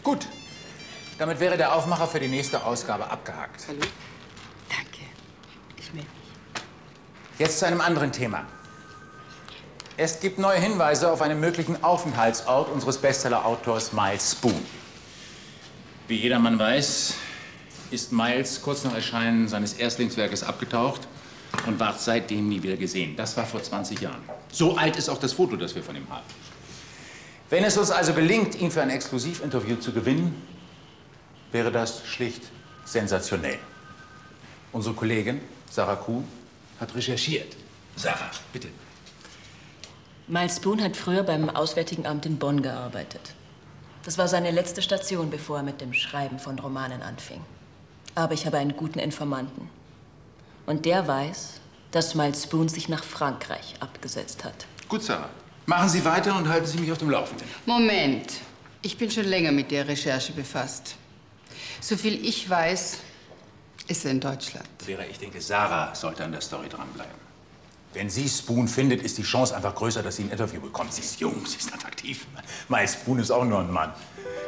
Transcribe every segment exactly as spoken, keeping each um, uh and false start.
Gut. Damit wäre der Aufmacher für die nächste Ausgabe abgehakt. Hallo? Danke. Ich melde mich. Jetzt zu einem anderen Thema. Es gibt neue Hinweise auf einen möglichen Aufenthaltsort unseres Bestseller-Autors Miles Spoon. Wie jedermann weiß, ist Miles kurz nach Erscheinen seines Erstlingswerkes abgetaucht und ward seitdem nie wieder gesehen. Das war vor zwanzig Jahren. So alt ist auch das Foto, das wir von ihm haben. Wenn es uns also gelingt, ihn für ein Exklusivinterview zu gewinnen, wäre das schlicht sensationell. Unsere Kollegin, Sarah Kuhn, hat recherchiert. Sarah, bitte. Miles Spoon hat früher beim Auswärtigen Amt in Bonn gearbeitet. Das war seine letzte Station, bevor er mit dem Schreiben von Romanen anfing. Aber ich habe einen guten Informanten. Und der weiß, dass Miles Spoon sich nach Frankreich abgesetzt hat. Gut, Sarah. Machen Sie weiter und halten Sie mich auf dem Laufenden. Moment. Ich bin schon länger mit der Recherche befasst. Soviel ich weiß, ist er in Deutschland. Vera, ich denke, Sarah sollte an der Story dranbleiben. Wenn sie Spoon findet, ist die Chance einfach größer, dass sie ein Interview bekommt. Sie ist jung, sie ist attraktiv. Miles Spoon ist auch nur ein Mann.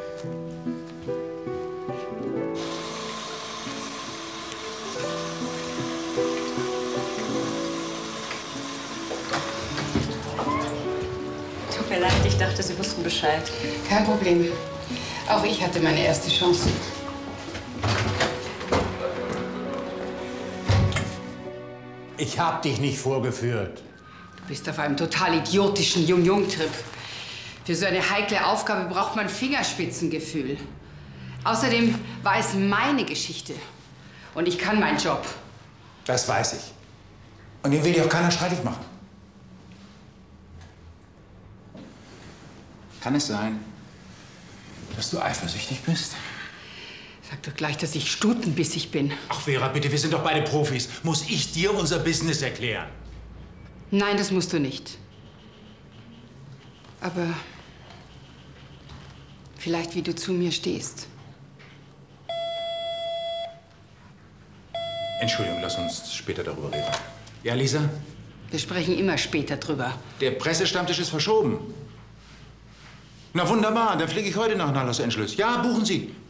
Tut mir leid, ich dachte, Sie wussten Bescheid. Kein Problem. Auch ich hatte meine erste Chance. Ich hab dich nicht vorgeführt. Du bist auf einem total idiotischen Jung-Jung-Trip. Für so eine heikle Aufgabe braucht man Fingerspitzengefühl. Außerdem war es meine Geschichte. Und ich kann meinen Job. Das weiß ich. Und den will dir auch keiner streitig machen. Kann es sein, dass du eifersüchtig bist? Sag doch gleich, dass ich stutenbissig bin. Ach, Vera, bitte, wir sind doch beide Profis. Muss ich dir unser Business erklären? Nein, das musst du nicht. Aber vielleicht, wie du zu mir stehst. Entschuldigung, lass uns später darüber reden. Ja, Lisa? Wir sprechen immer später drüber. Der Pressestammtisch ist verschoben. Na wunderbar, dann fliege ich heute Nacht nach Los Angeles. Ja, buchen Sie.